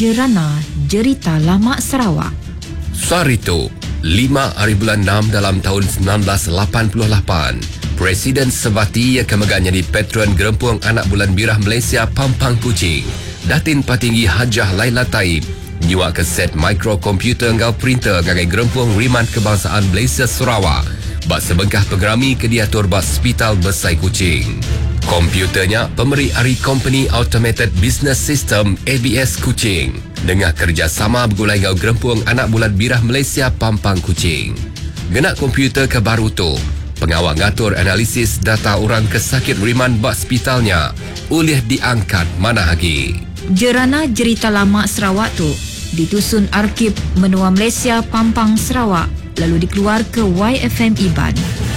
Jerana Jerita Lama Sarawak. Sarito, 5 hari bulan 6 dalam tahun 1988, Presiden Sebati yang kemegahnya di Patron Gerempuang Anak Bulan Birah Malaysia Pampang Kuching, Datin Patinggi Hajah Laila Taib, nyuak ke set mikrokomputer ngau printer ngagai Gerempuang Riman Kebangsaan Malaysia Sarawak, bak sebengkah pengerami ke diatur bak Hospital Besai Kuching. Komputernya pemberi Ari Company Automated Business System ABS Kuching dengan kerjasama bergulai ngau Gerempuang Anak Bulan Birah Malaysia Pampang Kuching. Genak komputer ke baru tu, pengawal ngatur analisis data orang kesakit riman bak hospitalnya ulih diangkat mana lagi. Jerana Jerita Lama Sarawak tu ditusun Arkib Menua Malaysia Pampang Sarawak lalu dikeluar ke YFM Iban.